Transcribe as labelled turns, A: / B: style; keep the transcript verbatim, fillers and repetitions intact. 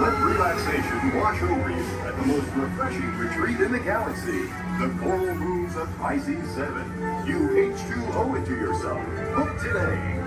A: Let relaxation wash over you at the most refreshing retreat in the galaxy, the coral moons of Pisces seven. You H two O it to yourself. Book today.